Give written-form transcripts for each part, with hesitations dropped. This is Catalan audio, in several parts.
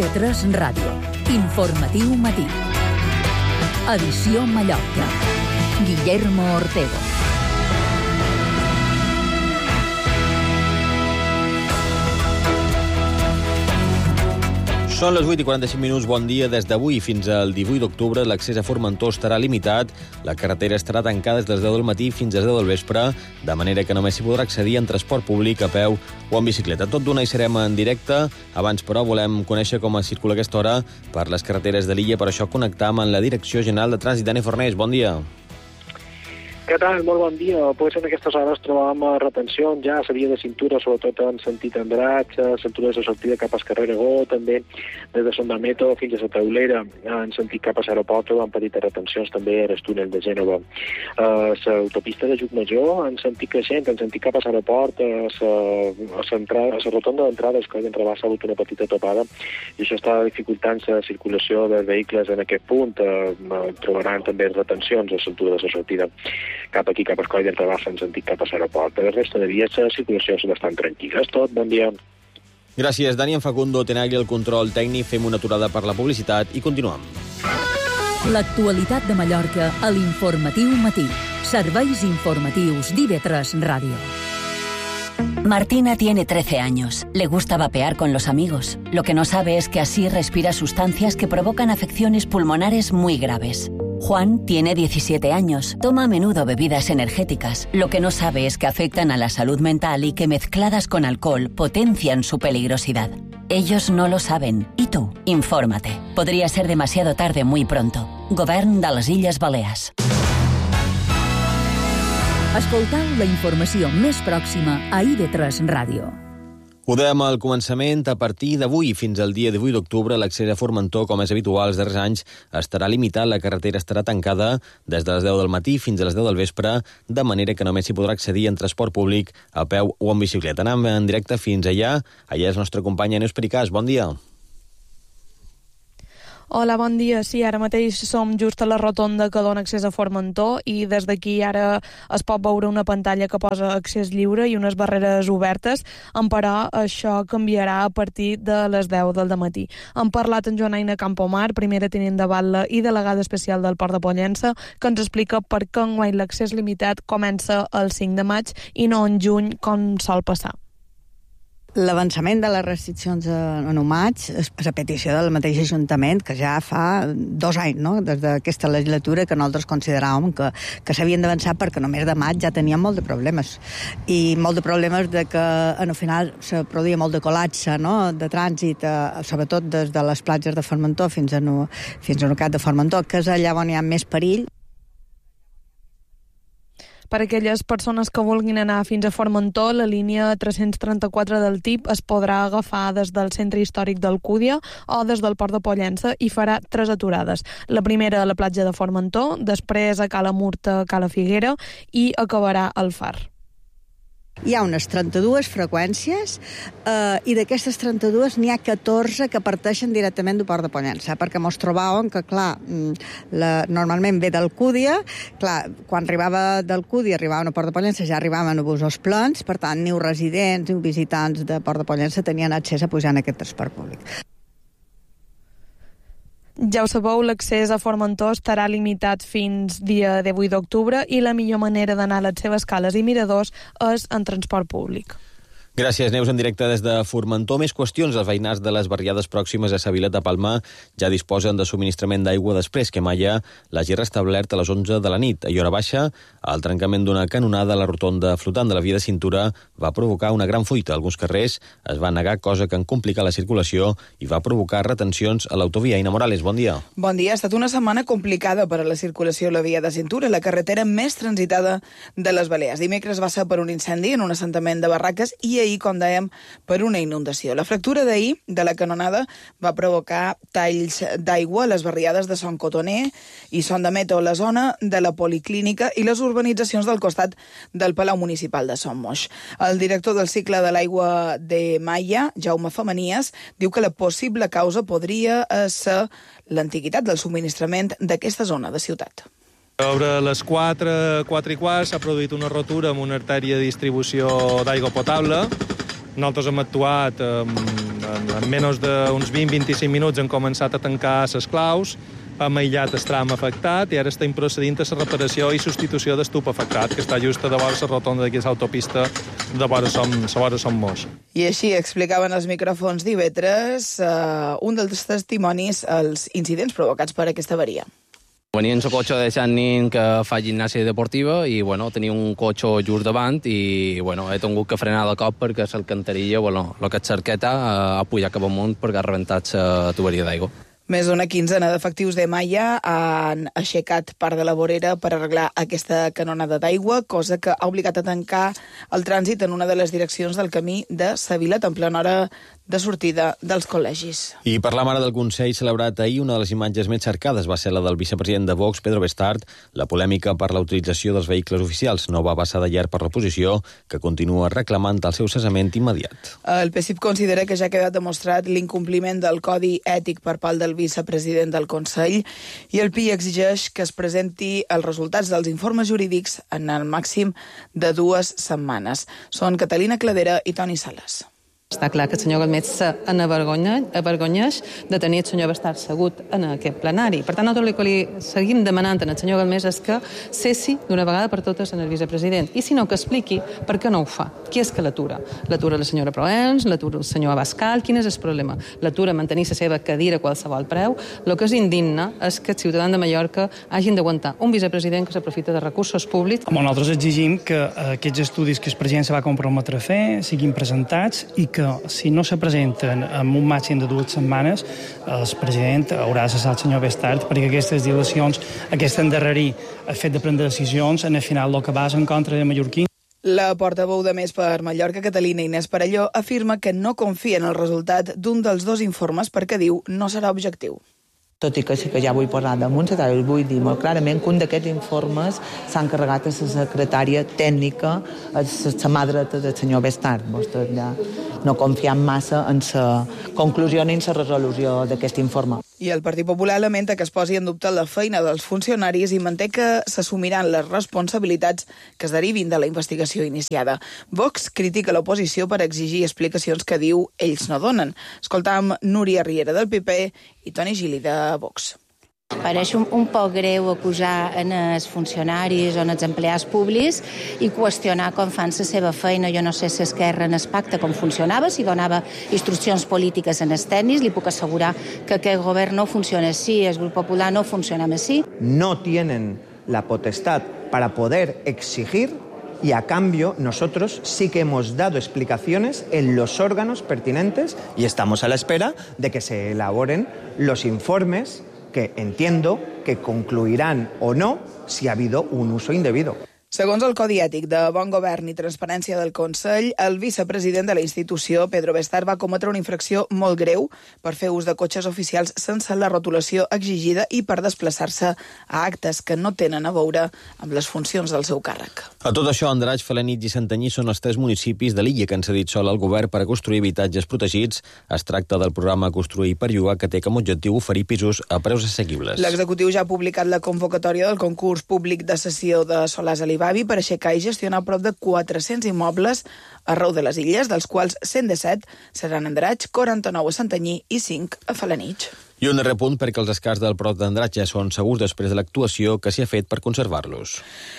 IB3 Ràdio. Informatiu matí. Edició Mallorca. Guillermo Ortego. Són les 8:45. Bon dia. Des d'avui fins al 18 d'octubre l'accés a Formentor estarà limitat. La carretera estarà tancada des de les 10 del matí fins a les 10 del vespre, de manera que només s'hi podrà accedir en transport públic, a peu o en bicicleta. Tot d'una hi serem en directe. Abans, però, volem conèixer com es circula aquesta hora per les carreteres de l'illa. Per això connectam amb la Direcció General de Trànsit. Dani Fornés, bon dia. Què tal? Molt bon dia. Pues en aquestes hores trobàvem retencions ja a la via de cintura, sobretot en sentit Andratx, cintures de sortida cap a Carreragó, també des de Son de Meto fins a la Taulera, en sentit cap a l'aeroport trobàvem petites retencions també al túnel de Gènova. L'autopista de Llucmajor, en sentit creixent, en sentit cap a l'aeroport, a la rotonda d'entrada, el coll d'entrada s'ha hagut una petita topada i això està dificultant la circulació de vehicles en aquest punt. Trobaran també retencions a l'altura de la sortida cap aquí, cap al coll d'entre Bassa, en sentit cap a l'aeroport. Per la resta de vies, la circulació és bastant tranquil·la. És tot, bon dia. Gràcies, Dani. En Facundo Tenagli, el control tècnic. Fem una aturada per la publicitat i continuem. L'actualitat de Mallorca a l'Informatiu Matí. Serveis informatius d'IB3 Ràdio. Martina tiene 13 años. Le gusta vapear con los amigos. Lo que no sabe es que así respira sustancias que provocan afecciones pulmonares muy graves. Juan tiene 17 años. Toma a menudo bebidas energéticas. Lo que no sabe es que afectan a la salud mental y que mezcladas con alcohol potencian su peligrosidad. Ellos no lo saben. ¿Y tú? Infórmate. Podría ser demasiado tarde muy pronto. Govern de les Illes Balears. Escoltau la informació més pròxima a IB3 Ràdio. Ho dèiem al començament, a partir d'avui fins al dia 18 d'octubre l'accés a Formentor, com és habitual els darrers anys, estarà limitat. La carretera estarà tancada des de les 10 del matí fins a les 10 del vespre, de manera que només s'hi podrà accedir en transport públic, a peu o en bicicleta. Anem en directe fins allà. Allà és nostra companya Neus Pericàs. Bon dia. Hola, bon dia. Sí, ara mateix som just a la rotonda que dona accés a Formentor i des d'aquí ara es pot veure una pantalla que posa accés lliure i unes barreres obertes, però això canviarà a partir de les 10 del matí. Hem parlat amb Joanaina Campomar, primera tinent de batlle i delegada especial del Port de Pollença, que ens explica per què enguany l'accés limitat comença el 5 de maig i no en juny, com sol passar. L'avançament de les restriccions en un maig és a petició del mateix Ajuntament, que ja fa 2 anys, no?, des d'aquesta legislatura, que nosaltres consideràvem que s'havien d'avançar perquè només de maig ja teníem molt de problemes. I molt de problemes de que, al final, se produïa molt de col·lapse, no?, de trànsit, sobretot des de les platges de Formentor fins a Nucat de Formentor, que és allà on hi ha més perill. Per a aquelles persones que vulguin anar fins a Formentor, la línia 334 del TIP es podrà agafar des del centre històric d'Alcúdia o des del Port de Pollença i farà 3 aturades. La primera a la platja de Formentor, després a Cala Murta, Cala Figuera i acabarà al Far. Hi ha unes 32 freqüències i d'aquestes 32 n'hi ha 14 que parteixen directament del Port de Pollença, perquè mos trobàvem que, clar, normalment ve d'Alcúdia, clar, quan arribava d'Alcúdia, arribaven al Port de Pollença, ja arribaven a busos plens, per tant, ni residents ni visitants de Port de Pollença tenien accés a pujar en aquest transport públic. Ja ho sabeu, l'accés a Formentor estarà limitat fins dia 18 d'octubre i la millor manera d'anar a les seves cales i miradors és en transport públic. Gràcies, Neus, en directe des de Formentor. Més qüestions. Els veïnats de les barriades pròximes a Sa Vila de Palma ja disposen de subministrament d'aigua després que Maia l'hagi restablert a les 11 de la nit. A hora baixa, el trencament d'una canonada a la rotonda flotant de la via de cintura va provocar una gran fuita. Alguns carrers es van negar, cosa que en complica la circulació i va provocar retencions a l'autovia. Ina Morales, bon dia. Bon dia. Ha estat una setmana complicada per a la circulació a la via de cintura, la carretera més transitada de les Balears. Dimecres va ser per un incendi en un assentament de barraques i ahir, com dèiem, per una inundació. La fractura d'ahir de la canonada va provocar talls d'aigua a les barriades de Son Cotoner i Son de Meto, la zona de la Policlínica i les urbanitzacions del costat del Palau Municipal de Son Moix. El director del cicle de l'aigua de Maia, Jaume Femenies, diu que la possible causa podria ser l'antiguitat del subministrament d'aquesta zona de ciutat. Sobre les 4 i quart s'ha produït una rotura amb una artèria de distribució d'aigua potable Nosaltres hem actuat en menys d'uns 20-25 minuts, hem començat a tancar les claus, hem aïllat el tram afectat i ara estem procedint a la reparació i substitució del tub afectat, que està just a davant la rotonda d'aquí l'autopista de vora Som Mos. I així explicaven els micròfons d'IV3 un dels testimonis als incidents provocats per aquesta avaria. Venia en el cotxe de Sant Nin que fa gimnàsia deportiva i tenia un cotxe just davant i he tingut que frenar de cop perquè l'alcantarilla, el que és cerqueta, ha pujat cap amunt perquè ha rebentat la tuberia d'aigua. Més d'una quinzena d'efectius de Maia han aixecat part de la vorera per arreglar aquesta canonada d'aigua, cosa que ha obligat a tancar el trànsit en una de les direccions del camí de sa Vila, en plena hora de sortida dels col·legis. I parlam ara del Consell celebrat ahir. Una de les imatges més cercades va ser la del vicepresident de Vox, Pedro Bestart. La polèmica per la utilització dels vehicles oficials no va passar de llarg per l'oposició, que continua reclamant el seu cessament immediat. El PSIP considera que ja ha quedat demostrat l'incompliment del codi ètic per part del vicepresident del Consell i el PI exigeix que es presenti els resultats dels informes jurídics en el màxim de 2 setmanes. Són Catalina Cladera i Toni Sales. Està clar que el senyor Galmet s'avergonyeix de tenir el senyor Bestart segut en aquest plenari. Per tant, nosaltres el que li seguim demanant al senyor Galmet és que cessi d'una vegada per totes en el vicepresident. I si no, que expliqui per què no ho fa. Qui és que l'atura? L'atura la senyora Proens? L'atura el senyor Abascal? Quin és el problema? L'atura mantenir la seva cadira a qualsevol preu? El que és indigne és que els ciutadans de Mallorca hagin d'aguantar un vicepresident que s'aprofita de recursos públics. Nosaltres exigim que aquests estudis que el president se va comprometre a fer siguin presentats i que si no se presenten en un màxim de 2 setmanes, el president haurà de cessar el senyor Bestart perquè aquestes dilacions, aquest endarrerir el fet de prendre decisions, en el final el que va és en contra de mallorquins. La portaveu de Més per Mallorca, Catalina Inés Perelló, afirma que no confia en el resultat d'un dels 2 informes perquè diu no serà objectiu. Tot i que sí que ja vull parlar damunt, vull dir molt clarament que un d'aquests informes s'ha encarregat a la secretària tècnica, a la mà dreta del senyor Bestart. Vostès ja no confiem massa en la conclusió ni en la resolució d'aquest informe. I el Partit Popular lamenta que es posi en dubte la feina dels funcionaris i manté que s'assumiran les responsabilitats que es derivin de la investigació iniciada. Vox critica l'oposició per exigir explicacions que diu ells no donen. Escoltam Núria Riera del PP i Toni Gili de Vox. Pareix un poc greu acusar els funcionaris o els empleats públics i qüestionar com fan la seva feina. Jo no sé si Esquerra en el pacte com funcionava, si donava instruccions polítiques en els tècnics. Li puc assegurar que aquest govern no funciona així, el Grup Popular no funciona així. No tienen la potestad para poder exigir y a cambio nosotros sí que hemos dado explicaciones en los órganos pertinentes y estamos a la espera de que se elaboren los informes que entiendo que concluirán o no si ha habido un uso indebido. Segons el Codi Ètic de Bon Govern i Transparència del Consell, el vicepresident de la institució, Pedro Bestart, va cometre una infracció molt greu per fer ús de cotxes oficials sense la rotulació exigida i per desplaçar-se a actes que no tenen a veure amb les funcions del seu càrrec. A tot això, Andratx, Felanitx i Santanyí són els 3 municipis de l'illa que han cedit sol al govern per a construir habitatges protegits. Es tracta del programa Construir per Llogar, que té com a objectiu oferir pisos a preus assequibles. L'executiu ja ha publicat la convocatòria del concurs públic de cessió de solars a l'Ibavi per aixecar i gestionar prop de 400 immobles arreu de les illes, dels quals 117 seran a Andratx, 49 a Santanyí i 5 a Felanitx. I un darrer punt perquè els escars del Prot d'Andratx ja són segurs després de l'actuació que s'hi ha fet per conservar-los.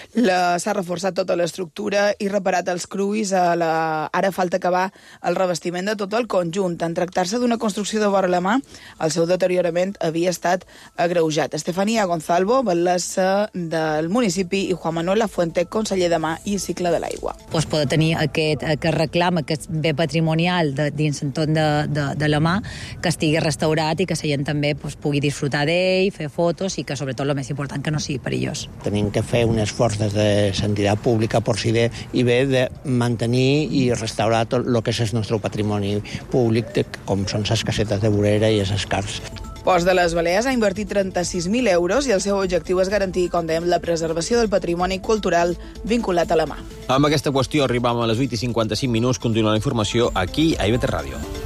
S'ha reforçat tota l'estructura i reparat els cruis. Ara falta acabar el revestiment de tot el conjunt. En tractar-se d'una construcció de vora la mà, el seu deteriorament havia estat agreujat. Estefania Gonzalvo, batllessa del municipi, i Juan Manuel Lafuente, conseller de Mà i Cicle de l'Aigua. Poder tenir aquest reclam, aquest bé patrimonial dins l'entorn de la mà, que estigui restaurat i que la gent també pugui disfrutar d'ell, fer fotos i que, sobretot, el més important, que no sigui perillós. Tenim que fer un esforç des de l'entitat pública per si bé i bé de mantenir i restaurar tot el que és el nostre patrimoni públic, com són les casetes de vorera i els escars. Ports de les Balears ha invertit 36.000 euros i el seu objectiu és garantir, com dèiem, la preservació del patrimoni cultural vinculat a la mà. Amb aquesta qüestió arribam a les 8:55. Continua la informació aquí a IB3 Ràdio.